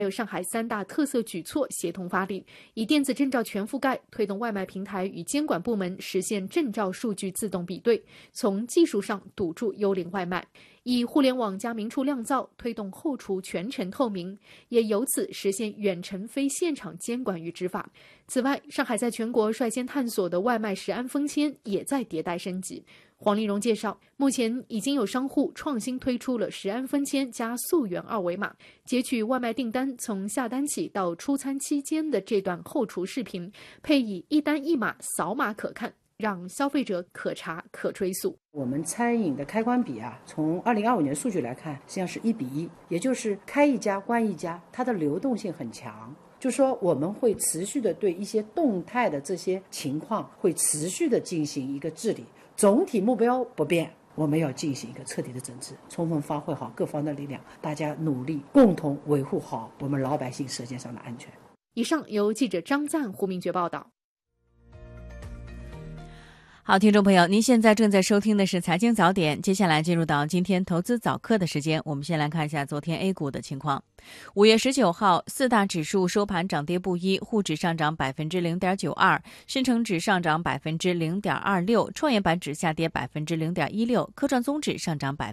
还有上海3大特色举措协同发力，以电子证照全覆盖，推动外卖平台与监管部门实现证照数据自动比对，从技术上堵住幽灵外卖。以互联网加明处酿造，推动后厨全程透明，也由此实现远程非现场监管与执法。此外，上海在全国率先探索的外卖食安封签也在迭代升级。黄丽蓉介绍，目前已经有商户创新推出了食安封签加溯源2维码，截取外卖订单从下单起到出餐期间的这段后厨视频，配以一单一码扫码可看，让消费者可查可追溯。 我们餐饮的开关比从2025年数据来看，实际上是1比1，也就是开一家关一家，它的流动性很强。就是说我们会持续的对一些动态的这些情况会持续的进行一个治理，总体目标不变，我们要进行一个彻底的整治，充分发挥好各方的力量，大家努力共同维护好我们老百姓舌尖上的安全。 以上由记者张赞、胡明觉报道。 好，听众朋友，您现在正在收听的是财经早点，接下来进入到今天投资早课的时间。我们先来看一下昨天 A 股的情况。5月19号，4大指数收盘涨跌不一，沪指上涨 0.92%， 深成指上涨 0.26%， 创业板指下跌 0.16%， 科创综指上涨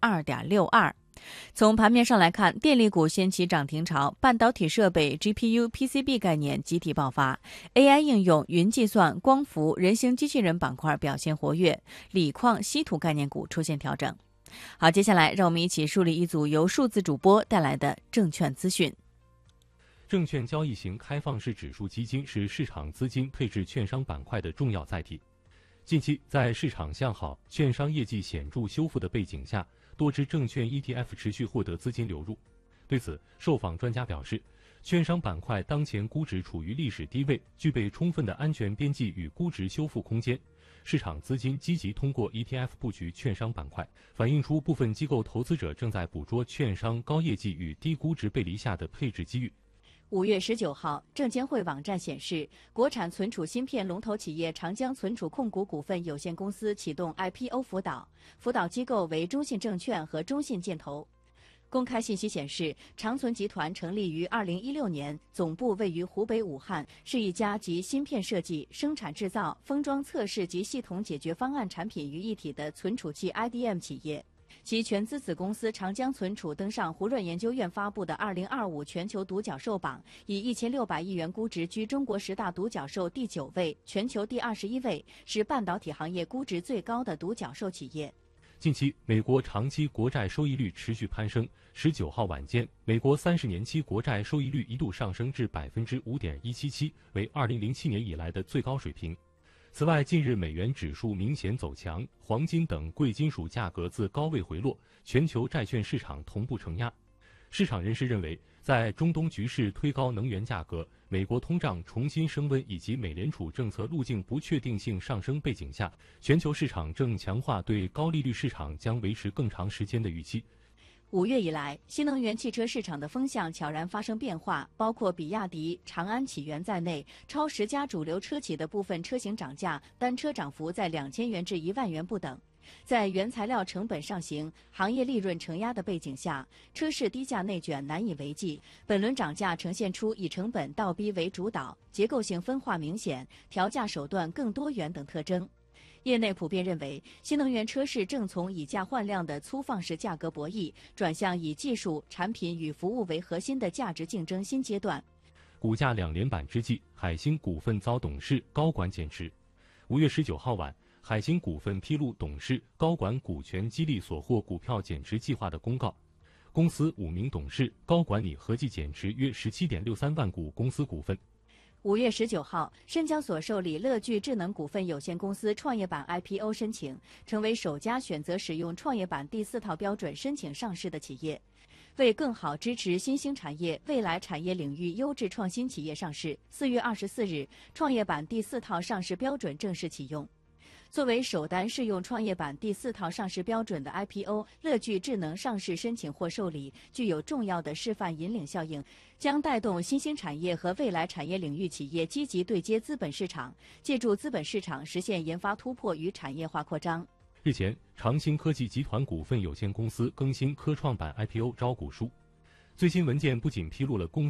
2.62%。从盘面上来看，电力股掀起涨停潮，半导体设备、GPU、PCB 概念集体爆发， AI 应用、云计算、光伏、人形机器人板块表现活跃，锂矿、稀土概念股出现调整。好，接下来让我们一起梳理一组由数字主播带来的证券资讯。 证券交易型开放式指数基金是市场资金配置券商板块的重要载体。近期在市场向好、券商业绩显著修复的背景下，多只证券 ETF 持续获得资金流入。对此，受访专家表示，券商板块当前估值处于历史低位，具备充分的安全边际与估值修复空间。市场资金积极通过 ETF 布局券商板块，反映出部分机构投资者正在捕捉券商高业绩与低估值背离下的配置机遇。 5月19号，证监会网站显示，国产存储芯片龙头企业长江存储控股股份有限公司启动 IPO 辅导，辅导机构为中信证券和中信建投。公开信息显示，长存集团成立于2016年，总部位于湖北武汉，是一家集芯片设计、生产制造、封装测试及系统解决方案产品于一体的存储器 IDM 企业。其全资子公司长江存储登上胡润研究院发布的2025全球独角兽榜，以1600亿元估值居中国10大独角兽第9位，全球第21位，是半导体行业估值最高的独角兽企业。 近期，美国长期国债收益率持续攀升。19号晚间，美国30年期国债收益率一度上升至 5.177%， 为2007年以来的最高水平。此外，近日美元指数明显走强，黄金等贵金属价格自高位回落，全球债券市场同步承压。市场人士认为，在中东局势推高能源价格、美国通胀重新升温以及美联储政策路径不确定性上升背景下，全球市场正强化对高利率市场将维持更长时间的预期。 5月以来，新能源汽车市场的风向悄然发生变化，包括比亚迪、长安、启源在内，超10家主流车企的部分车型涨价，单车涨幅在2000元至1万元不等。在原材料成本上行、行业利润承压的背景下，车市低价内卷难以为继。本轮涨价呈现出以成本倒逼为主导、结构性分化明显、调价手段更多元等特征。业内普遍认为，新能源车市正从以价换量的粗放式价格博弈，转向以技术、产品与服务为核心的价值竞争新阶段。 股价2连板之际，海星股份遭董事、高管减持。5月19号晚，海星股份披露董事、高管股权激励所获股票减持计划的公告。公司5名董事、高管拟合计减持约17.63万股公司股份。 5月19号，深交所受理乐聚智能股份有限公司创业板 IPO 申请，成为首家选择使用创业板第4套标准申请上市的企业。为更好支持新兴产业、未来产业领域优质创新企业上市，4月24日，创业板第4套上市标准正式启用。作为首单适用创业板第4套上市标准的 IPO， 乐聚智能上市申请或受理，具有重要的示范引领效应，将带动新兴产业和未来产业领域企业积极对接资本市场，借助资本市场实现研发突破与产业化扩张。 日前，长兴科技集团股份有限公司更新科创板 IPO 招股书。 最新文件不仅披露了公